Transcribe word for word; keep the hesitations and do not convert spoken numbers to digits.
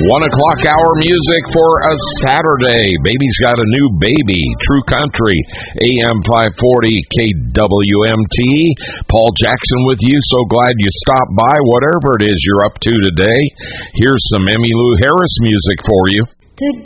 One o'clock hour music for a Saturday. Baby's got a new baby. True Country, A M five forty K W M T. Paul Jackson with you. So glad you stopped by. Whatever it is you're up to today, here's some Emmylou Harris music for you.